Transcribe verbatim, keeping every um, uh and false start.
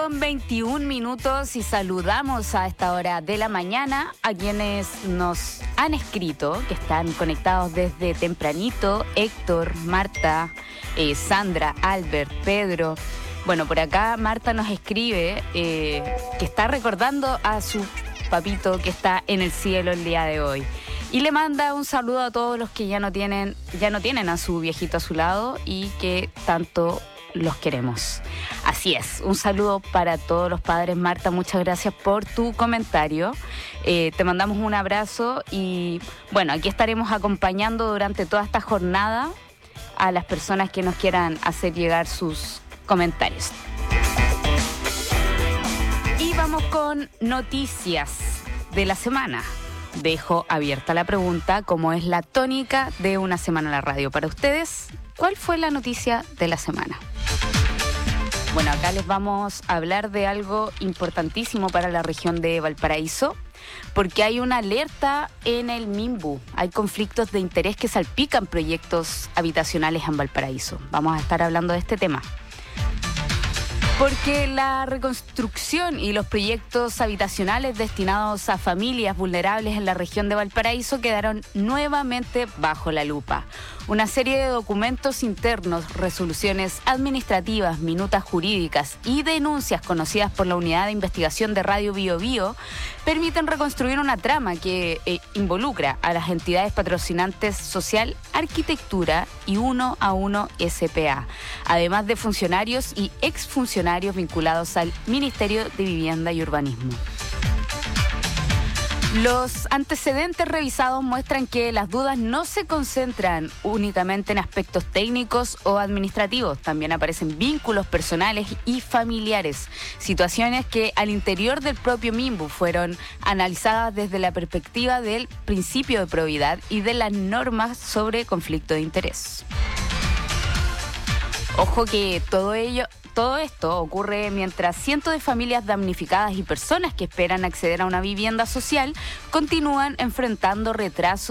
con veintiún minutos y saludamos a esta hora de la mañana a quienes nos han escrito, que están conectados desde tempranito: Héctor, Marta, eh, Sandra, Albert, Pedro. Bueno, por acá Marta nos escribe eh, que está recordando a su papito que está en el cielo el día de hoy. Y le manda un saludo a todos los que ya no tienen, ya no tienen a su viejito a su lado y que tanto los queremos. Así es, un saludo para todos los padres. Marta, muchas gracias por tu comentario. Eh, te mandamos un abrazo y bueno, aquí estaremos acompañando durante toda esta jornada a las personas que nos quieran hacer llegar sus comentarios. Y vamos con noticias de la semana. Dejo abierta la pregunta, como es la tónica de Una Semana en la Radio. Para ustedes, ¿cuál fue la noticia de la semana? Bueno, acá les vamos a hablar de algo importantísimo para la región de Valparaíso, porque hay una alerta en el Minbu. Hay conflictos de interés que salpican proyectos habitacionales en Valparaíso. Vamos a estar hablando de este tema. Porque la reconstrucción y los proyectos habitacionales destinados a familias vulnerables en la región de Valparaíso quedaron nuevamente bajo la lupa. Una serie de documentos internos, resoluciones administrativas, minutas jurídicas y denuncias conocidas por la Unidad de Investigación de Radio Bio Bio permiten reconstruir una trama que eh, involucra a las entidades patrocinantes Social Arquitectura y Uno a Uno S P A, además de funcionarios y exfuncionarios vinculados al Ministerio de Vivienda y Urbanismo. Los antecedentes revisados muestran que las dudas no se concentran únicamente en aspectos técnicos o administrativos. También aparecen vínculos personales y familiares, situaciones que al interior del propio Minbu fueron analizadas desde la perspectiva del principio de probidad y de las normas sobre conflicto de interés. Ojo que todo ello... Todo esto ocurre mientras cientos de familias damnificadas y personas que esperan acceder a una vivienda social continúan enfrentando retrasos